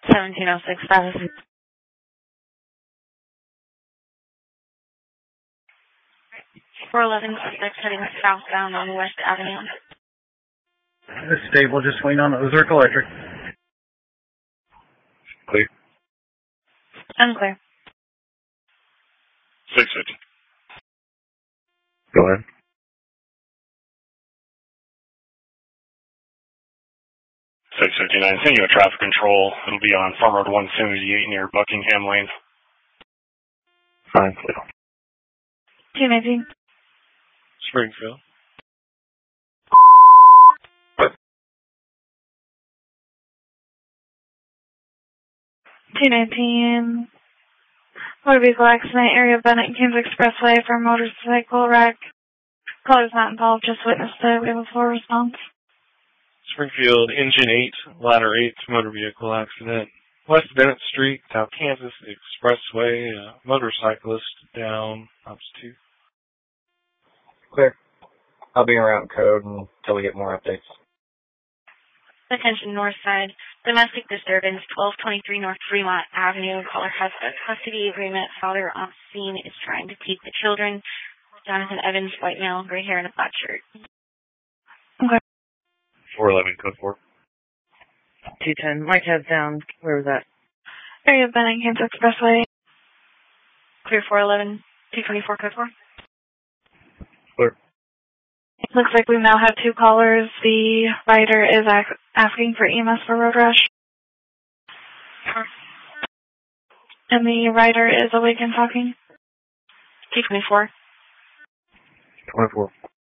1706 Travis. 411 suspects heading southbound on West Avenue. It's stable, just waiting on Ozark Electric. Clear. Unclear. 650. Go ahead. 659. Send you a traffic control. It'll be on Farm Road 178 near Buckingham Lane. Fine, clear. 219. Springfield. 219. Motor vehicle accident, area of Bennett and Kansas Expressway for a motorcycle wreck. Caller's not involved, just witnessed it. We have a full response. Springfield, engine 8, ladder 8, motor vehicle accident. West Bennett Street, South Kansas Expressway, motorcyclist down, ops 2. Clear. I'll be around code until we get more updates. Attention north side. Domestic disturbance, 1223 North Fremont Avenue. Caller has a custody agreement. Father on scene is trying to take the children. Jonathan Evans, white male, gray hair, and a black shirt. Okay. 411, code 4. 210. My tab's down. Where was that? Area of Bennett, Kansas Expressway. Clear 411, 224, code 4. Clear. Looks like we now have 2 callers. The rider is asking for EMS for road rush. And the rider is awake and talking. 224. 24.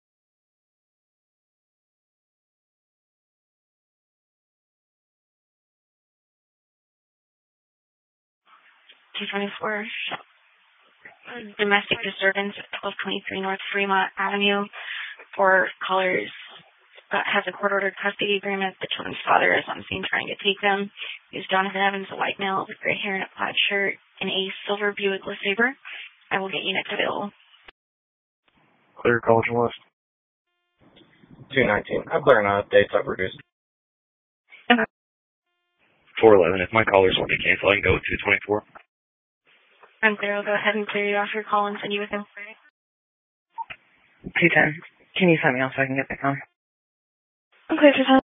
224. Domestic disturbance at 1223 North Fremont Avenue. For callers has a court-ordered custody agreement. The children's father is on scene trying to take them. He's Jonathan Evans, a white male with gray hair and a plaid shirt and a silver Buick LeSabre. I will get you next available. Clear, College West. 219. I'm clearing on updates. I've reduced. 411. If my callers want to cancel, I can go with 224. I'm clear. I'll go ahead and clear you off your call and send you with him. 210. Can you sign me off so I can get back on? I'm clear for 10.